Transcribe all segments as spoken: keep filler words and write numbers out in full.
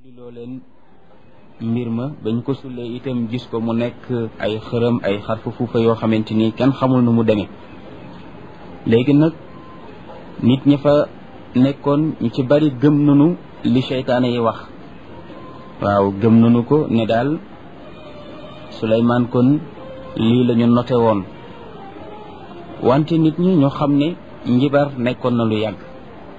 loo leen mbir ma bañ ko sullee itam gis ko mu nekk ay xërëm ay xarfu fuufa yoo xamante ni kenn xamul nu mu demee léegi nag nit ñi fa nekkoon ñu ci bari gëm nanu li seytaane yi wax waaw gëm nanu ko ne daal Suleymaan kon lii la ñu noté woon wante nit ñi ñoo xam ne njibar nekkoon na lu yàgg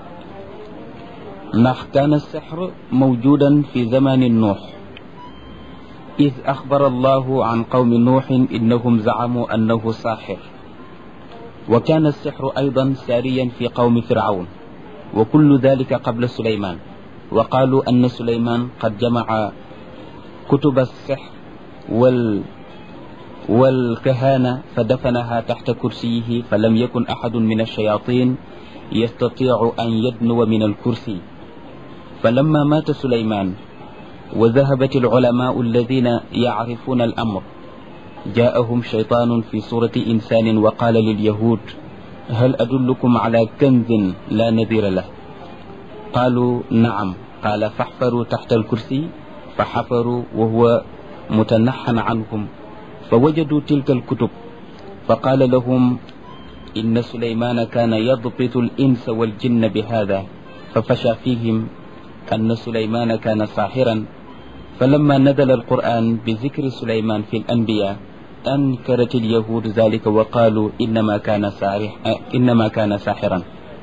ndax kaana sixr mawjudan fi zamani nuux id axbara allahu an qawmi nuuxin innahum zacamuu annahu saaxir wa kaana sixru aydan saariyan fi qawmi fircawn wa kullu dalika qabla suleyman wa qaalu anna suleyman qad jamaca kutuba alsixr wal والكهانة فدفنها تحت كرسيه فلم يكن أحد من الشياطين يستطيع أن يدنو من الكرسي فلما مات سليمان وذهبت العلماء الذين يعرفون الأمر جاءهم شيطان في صورة إنسان وقال لليهود هل أدلكم على كنز لا نذير له قالوا نعم قال فاحفروا تحت الكرسي فحفروا وهو متنحى عنهم فوجدوا تلك الكتب فقال لهم إن سليمان كان يضبط الإنس والجن بهذا ففشى فيهم أن سليمان كان ساحرا فلما نزل القرآن بذكر سليمان في الأنبياء أنكرت اليهود ذلك وقالوا إنما كان ساحر إنما كان ساحرا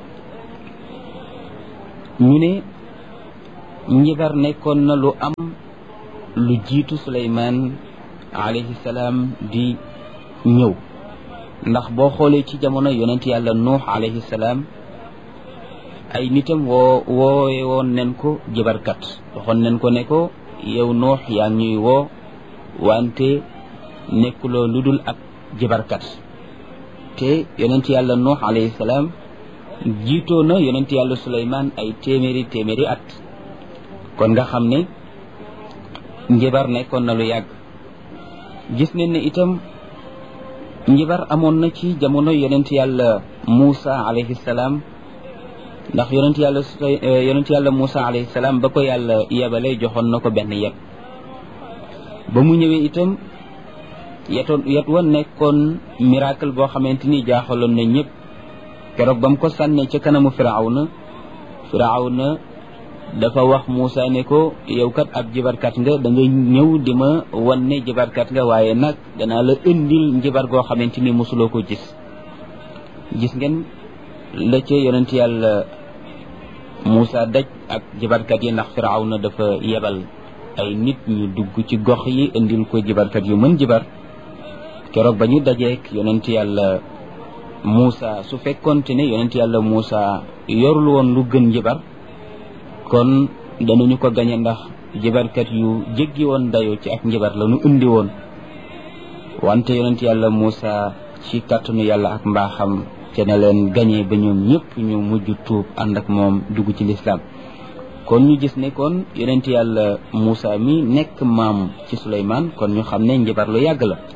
ñu ne njibar nekkoon na lu am lu jiitu Suleymaan alayhi salaam di ñëw ndax boo xoolee ci jamono yonent yàlla nuux alayhi salaam ay nitam woo woowe woon nen ko jibarkat waxoon nen ko ne ko yow nuux yaa ngi ñuy woo wante nekkuloo lu dul ak jibarkat te yonent yàlla nuux alayhi salaam jiitoo na yonent yàlla Suleymaan ay téeméeri téeméeri at kon nga xam ne njibar nekkoon na lu yàgg gis nañ ne itam njibar amoon na ci jamono yonent yàlla Muusa alayhi salaam ndax yonent yàlla yonent yàlla Muusa alayhi salaam ba ko yàlla yebale joxoon na ko benn yet ba mu ñëwee itam yetoon yet wa nekkoon miracle boo xamante ni jaaxaloon na ñëpp keroog ba mu ko sànnee ca kanamu Firawna Firawna dafa wax Muusa ne ko yow kat ab jibarkat nga da nga ñëw di ma wan ne jibarkat nga waaye nag danaa la indil njibar goo xamante ni mosuloo ko gis gis ngeen la ca yonent yàlla Muusa daj ak jibarkat yi ndax Firawna dafa yebal ay nit ñu dugg ci gox yi indil ko jibarkat yu mën jibar keroog ba ñu dajeek yonent yàlla Muusa su fekkoonte ne yonent yàlla Muusa yorul woon lu gën njibar kon danañu ko gañe ndax jibarkat yu jéggi woon dayoo ci ak njibar la ñu indi woon wante yonent yàlla Muusa ci kàttanu yàlla ak mbaaxam te na leen gañe ba ñoom ñëpp ñu mujj tuub ànd ak moom dugg ci lislaam kon ñu gis ne kon yonent yàlla Muusa mi nekk maam ci Suleymaan kon ñu xam ne njibar lu yàgg la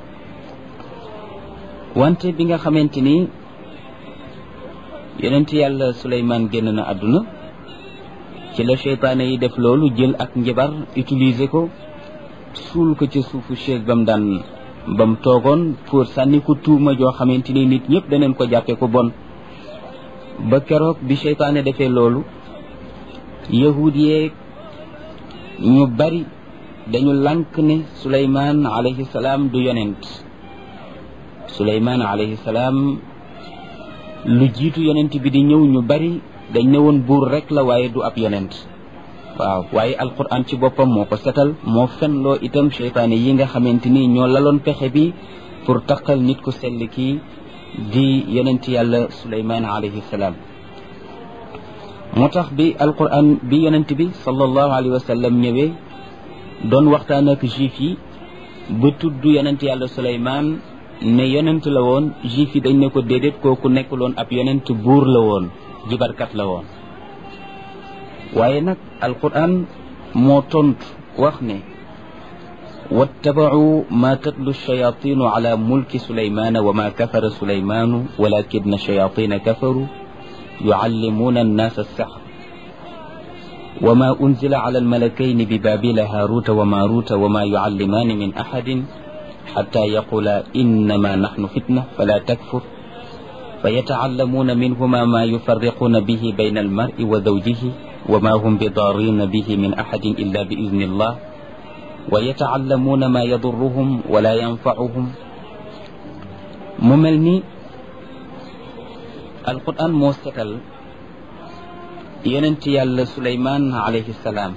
wante bi nga xamante ni yonent yàlla Suleymaan génn na àdduna ci la seytaane yi def loolu jël ak njibar utiliser ko suul ko ci suufu chaise ba mu daan ba mu toogoon pour sànni ko tuuma joo xamante ni nit ñëpp daneen ko jàppe ko bon ba keroog bi seytaane defee loolu yahud yeeg ñu bari dañu lànk ne Suleymaan alayhi salaam du yonent Suleymaan alayhi salaam lu jiitu yonent bi di ñëw ñu bari dañ ne woon buur rek la waaye du ab yonent waaw waaye alquran ci boppam moo ko setal moo fenloo itam seytaane yi nga xamante ni ñoo laloon pexe bi pour taqal nit ku sell kii di yonent yàlla Suleymaan alayhi salaam moo tax bi alquran bi yonent bi sallallahu alayhi wa sallam ñëwee doon waxtaan ak juif yi ba tudd yonent yàlla Suleymaan ne yonent la woon juif yi dañ ne ko déedéet kooku nekkuloon ab yonent buur la woon jibarkat la woon waaye nag alquran moo tontu wax ne wattabacuu ma tatlu shayaatinu ala mulki sulaymana wa ma kafara sulaymanu walakinna shayatina kafaru yuallimuuna annaasa saxr wa ma unzila ala almalakayni bi babila haruta wa maruta wa ma yuallimaani min ahadin xata yaqula innama naxnu fitna fala takfur fa yataallamuuna minhuma ma yufarriquuna bihi bayna almari wa zawjihi wa ma hum bidarrina bihi min ahadin illa bi idni illah wa yataallamuuna ma yadurruhum wala yanfacuhum. mu mel ni alquran moo setal yonent yàlla Suleymaan alayhi salaam.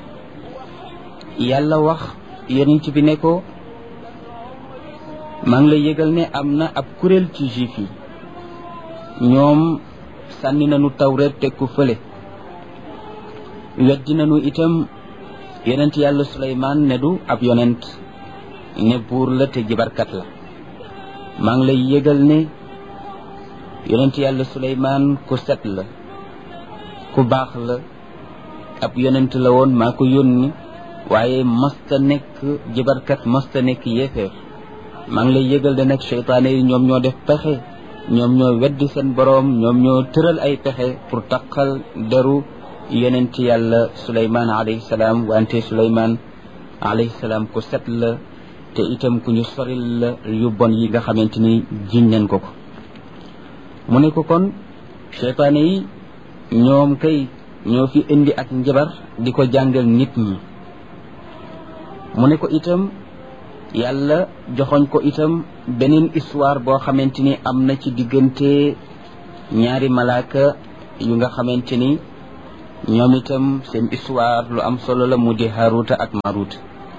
yàlla wax yonent bi ne ko maa ngi lay yëgal ne am na ab kuréel ci juif yi ñoom sànni nañu tawreet teg ko fële weddi nañu itam yonent yàlla Suleymaan ne du ab yonent ne buur la te jibarkat la. maa ngi lay yëgal ne yonent yàlla Suleymaan ku set la ku baax la ab yonent la woon maa ko yónni waaye masta nekk jibarkat masta nekk yéefeer. maa ngi lay yëgal de nag seytaane yi ñoom ñoo def pexe ñoom ñoo weddi seen boroom ñoom ñoo tëral ay pexe pour taqal deru yonent yàlla Suleymaan alayhi salaam. wante Suleymaan alayhi salaam ku set la te itam ku ñu soril la yu bon yi nga xamante ni jiñ nañ ko ko. mu ne ko kon seytaane yi ñoom kay ñoo fi indi ak njabar di ko jàngal nit ñi. mu ne ko itam yàlla joxoñ ko itam beneen histoire boo xamante ni am na ci diggante ñaari malaaka yu nga xamante ni ñoom itam seen histoire lu am solo la mu di Haaruta ak Maaruta.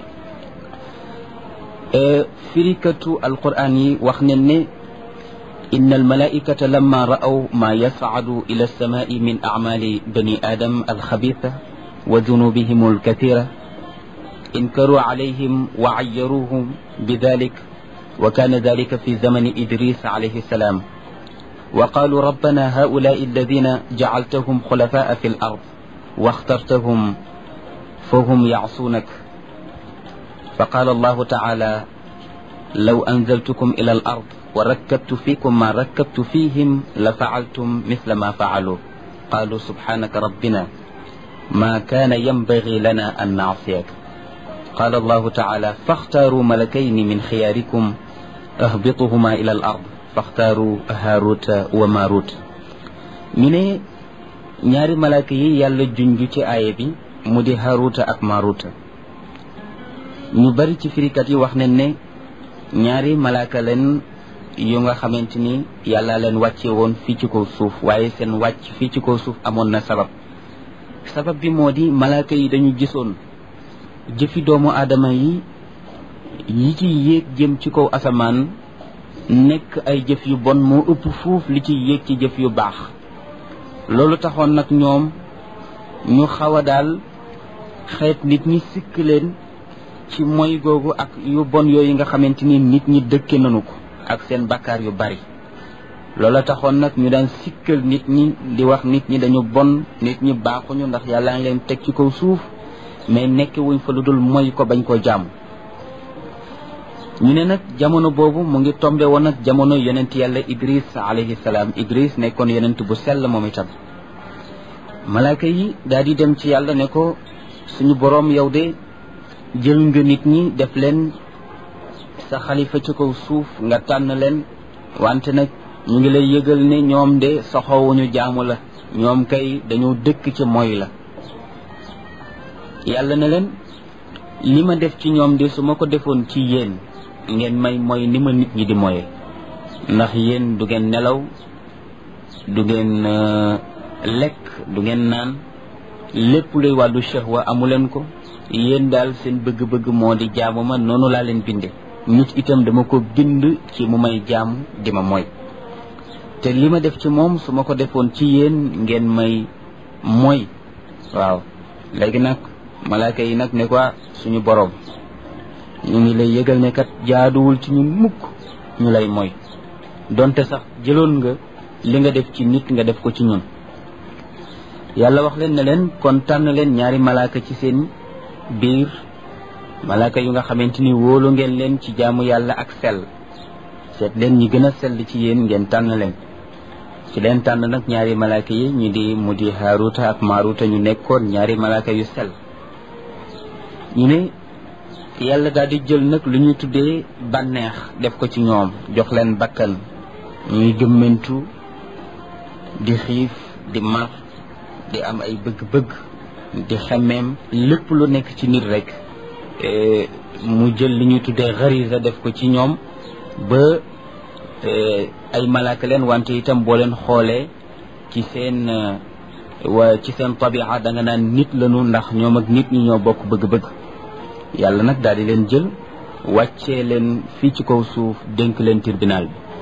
firikatu alquran yi wax ne ne inna almalaikata lamma ra'aw ma yas'adu ila alsamai min a'mali bani adam alxabitha wa dunubihim alkathira انكروا عليهم وعيروهم بذلك وكان ذلك في زمن إدريس عليه السلام وقالوا ربنا هؤلاء الذين جعلتهم خلفاء في الأرض واخترتهم فهم يعصونك فقال الله تعالى لو أنزلتكم إلى الأرض وركبت فيكم ما ركبت فيهم لفعلتم مثل ما فعلوا قالوا سبحانك ربنا ما كان ينبغي لنا أن نعصيك قال الله تعالى فاختاروا ملكين من خياركم اهبطهما إلى الأرض فاختاروا هاروت وماروت. ñu ne ñaari malaaka yi yàlla junju ci aaya bi mu di Haaruta ak Maaruta. ñu bari ci firikat yi wax nañ ne ñaari malaaka leen yu nga xamante ni yàlla leen wàcce woon fii ci kaw suuf waaye seen wàcc fii ci kaw suuf amoon na sabab. sabab bi moo di malaaka yi dañu gisoon jëfi doomu aadama yi yi ci yéeg jëm ci kaw asamaan nekk ay jëf yu bon moo ëpp fuuf li ci yéeg ci jëf yu baax. loolu taxoon nag ñoom ñu xaw a daal xeet nit ñi sikk leen ci moy googu ak yu bon yooyu nga xamante ni nit ñi dëkke nañu ko ak seen bakkaar yu bari. loola taxoon nag ñu daan sikkal nit ñi di wax nit ñi dañu bon nit ñi baaxuñu ndax yàlla ngi leen teg ci kaw suuf mais nekk wuñ fa lu dul mooy ko bañ koo jàmm. ñu ne nag jamono boobu mu ngi tombe woon nag jamono yonent yàlla Idris alayhi salaam. Idris nekkoon yonent bu sell moom itam. malaaka yi daal di dem ci yàlla ne ko suñu boroom yow de jël nga nit ñi def leen sa xalifa ci kaw suuf nga tànn leen wante nag ñu ngi lay yëgal ne ñoom de soxowuñu jaamu la ñoom kay dañoo dëkk ci mooy la. yàlla ne leen li ma def ci ñoom de su ma ko defoon ci yéen ngeen may mooy ni ma nit ñi di moye ndax yéen du ngeen nelaw du ngeen lekk du ngeen naan lépp luy wàllu shahwa amu leen ko. yéen daal seen bëgg-bëgg moo di jaamu ma noonu laa leen binde. nit itam dama ko bind ci mu may jaamu di ma mooy te li ma def ci moom su ma ko defoon ci yéen ngeen may mooy. waaw léegi nag malaaka yi nag ne ko suñu boroom ñu ngi lay yëgal ne kat jaaduwul ci ñun mukk ñu lay mooy donte sax jëloon nga li nga def ci nit nga def ko ci ñun. yàlla wax leen ne leen kon tànn leen ñaari malaaka ci seen biir malaaka yu nga xamante ni wóolu ngeen leen ci jaamu yàlla ak sell seet leen ñi gën a sell ci yéen ngeen tànn leen. ci leen tànn nag ñaari malaaka yi ñu di mu di Haaruta ak Maaruta ñu nekkoon ñaari malaaka yu sell ñu ne yàlla daal di jël nag lu ñu tuddee bànneex def ko ci ñoom jox leen bakkan ñuy gëmmentu di xiif di mar di am ay bëgg-bëgg di xemmeem lépp lu nekk ci nit rek mu jël li ñuy tuddee xarisa def ko ci ñoom ba ay malaaka leen wante itam boo leen xoolee ci seen wa ci seen tabia da nga naan nit lañu ndax ñoom ak nit ñi ñoo bokk bëgg-bëgg yàlla nag daal di leen jël wàccee leen fii ci kaw suuf dénk leen tribunal bi